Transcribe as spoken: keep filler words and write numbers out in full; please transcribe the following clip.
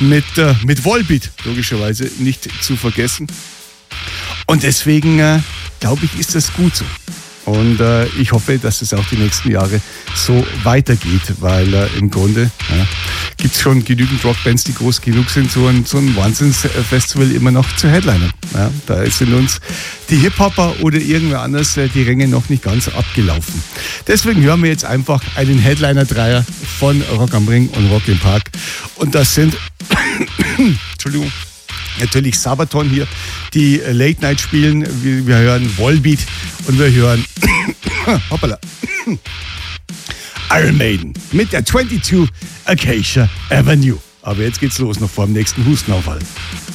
mit, äh, mit Volbeat, logischerweise nicht zu vergessen. Und deswegen äh, glaube ich, ist das gut so. Und äh, ich hoffe, dass es auch die nächsten Jahre so weitergeht, weil äh, im Grunde ja, gibt es schon genügend Rockbands, die groß genug sind, so ein, so ein Wahnsinnsfestival immer noch zu headlinen. Ja, da sind uns die Hip-Hopper oder irgendwer anders äh, die Ränge noch nicht ganz abgelaufen. Deswegen hören wir jetzt einfach einen Headliner-Dreier von Rock am Ring und Rock im Park. Und das sind, Entschuldigung, natürlich Sabaton hier, die Late Night spielen. Wir, wir hören Volbeat und wir hören hoppala, Iron Maiden mit der zweiundzwanzig Acacia Avenue. Aber jetzt geht's los, noch vor dem nächsten Hustenanfall.